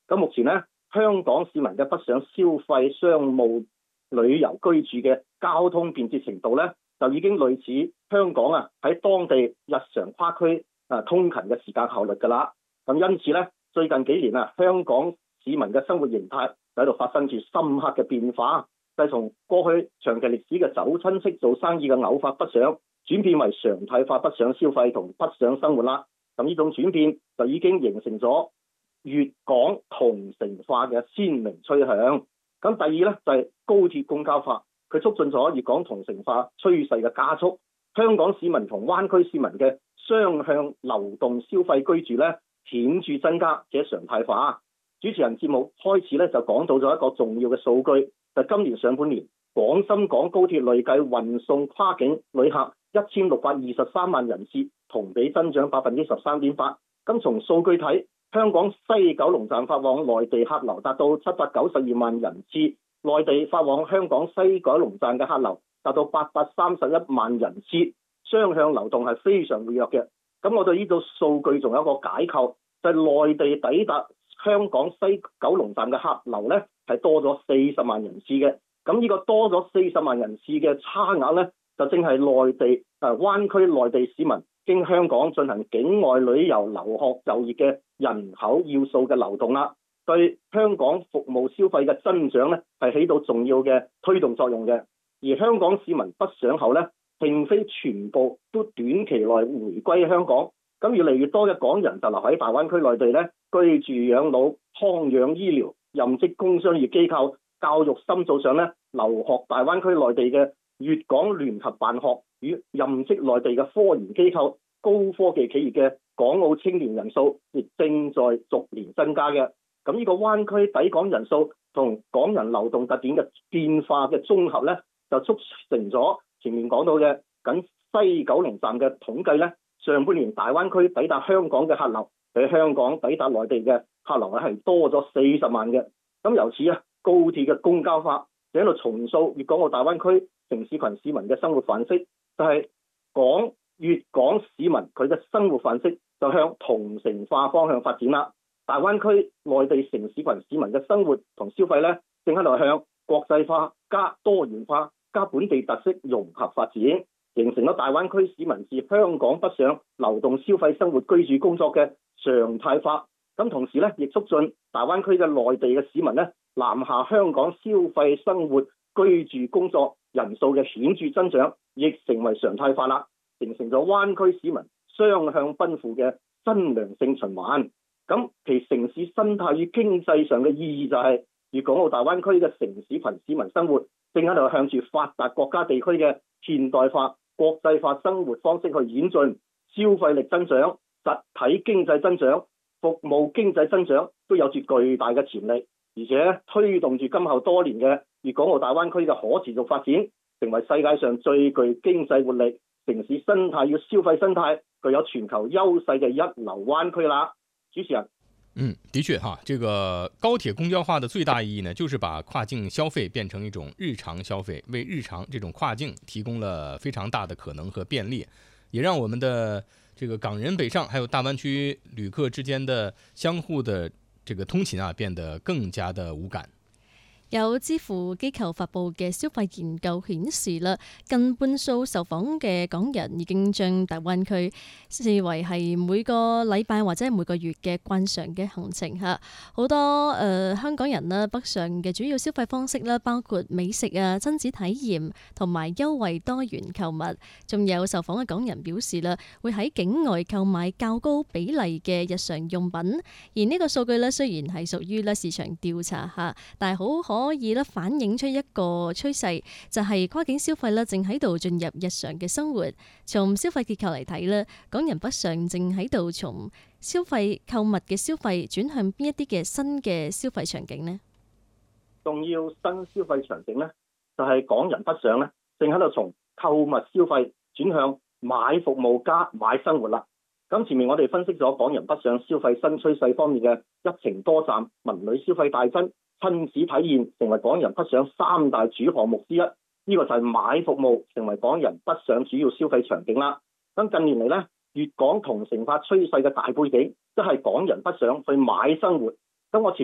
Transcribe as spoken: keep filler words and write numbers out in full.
咁目前咧，香港市民嘅北上消費、商務、旅遊、居住嘅交通便捷程度咧，就已經類似香港啊喺當地日常跨區啊通勤嘅時間效率㗎啦。咁因此咧，最近幾年啊，香港市民嘅生活形態就喺度發生住深刻嘅變化，就係從過去長期歷史嘅走親戚做生意嘅偶發北上，轉變為常態化北上消費同北上生活啦。咁呢種轉變就已經形成咗粵港同城化嘅鮮明趨向。咁第二咧就係、是、高鐵公交化，佢促進咗粵港同城化趨勢嘅加速。香港市民同灣區市民嘅雙向流動消費居住咧顯著增加，且常態化。主持人節目開始咧就講到咗一個重要嘅數據，就係、今年上半年廣深港高鐵累計運送跨境旅客一千六百二十三萬人次，同比增長百分之十三點八。咁從數據睇，香港西九龍站發往內地客流達到七百九十二萬人次，內地發往香港西九龍站嘅客流達到八百三十一萬人次，雙向流動係非常活躍嘅。咁我對呢個數據仲有一個解構，就係、是、內地抵達香港西九龍站嘅客流咧係多咗四十萬人次嘅。咁呢個多咗四十萬人次嘅差額咧，就正係內地誒、呃、灣區內地市民經香港進行境外旅遊、留學、就業嘅人口要素嘅流動啦，對香港服務消費嘅增長咧係起到重要嘅推動作用嘅。而香港市民北上後咧，並非全部都短期內回歸香港，咁越嚟越多嘅港人就留喺大灣區內地咧，居住養老、康養醫療、任職工商業機構、教育深造上咧，留學大灣區內地嘅粵港聯合辦學與任職內地嘅科研機構、高科技企業嘅港澳青年人數，亦正在逐年增加嘅。咁呢個灣區抵港人數同港人流動特點嘅變化嘅綜合咧，就促成咗前面講到嘅僅西九龍站嘅統計咧，上半年大灣區抵達香港嘅客流比香港抵達內地嘅客流咧係多咗四十萬嘅。咁由此啊，高鐵嘅公交化就喺度重塑粵港澳大灣區城市群市民嘅生活範式，就係、是、港粵港市民佢嘅生活範式就向同城化方向發展啦。大灣區內地城市群市民嘅生活同消費咧，正喺度向國際化加多元化加本地特色融合發展，形成咗大灣區市民自香港北上流動消費生活居住工作嘅常態化。咁同時咧，亦促進大灣區嘅內地嘅市民咧南下香港消費生活居住工作人數嘅顯著增長，亦成為常態化啦，形成咗灣區市民雙向奔赴嘅新良性循環。咁其城市生態與經濟上嘅意義就係、是，粵港澳大灣區嘅城市群市民生活正喺度向住發達國家地區嘅現代化、國際化生活方式去演進，消費力增長、實體經濟增長、服務經濟增長都有住巨大嘅潛力，而且推動住今後多年嘅粵港澳大灣區嘅可持續發展，成為世界上最具經濟活力、城市生態與消費生態具有全球優勢嘅一流灣區啦。主持人， 嗯，的確哈，這個高鐵公交化的最大意義呢，就是把跨境消費變成一種日常消費，為日常這種跨境提供了非常大的可能和便利，也讓我們的這個港人北上，還有大灣區旅客之間的相互的這個通勤啊，變得更加的無感。 有支付機構發布嘅消費研究顯示啦，近半數受訪嘅港人已經將大灣區視為係每個禮拜或者每個月嘅慣常嘅行程嚇。好多誒、呃、香港人啦，北上嘅主要消費方式啦，包括美食啊、親子體驗同埋優惠多元購物。仲有受訪嘅港人表示啦，會喺境外購買較高比例嘅日常用品。而呢個數據咧，雖然係屬於咧市場調查嚇，但係好可以咧反映出一個趨勢，就係跨境消費咧正喺度進入日常嘅生活。從消費結構嚟睇咧，港人北上正喺度從消費購物嘅消費轉向邊一啲嘅新嘅消費場景呢？ 重要新消費場景咧，就係港人北上咧，正喺度從購物消費轉向買服務加買生活啦。咁前面我哋分析咗港人北上消費新趨勢方面嘅一程多站、文旅消費大增、親子體驗成為港人北上三大主項目之一，呢、這個就係買服務成為港人北上主要消費場景啦。咁近年嚟咧，粵港同城化趨勢嘅大背景，即係港人北上去買生活。咁我前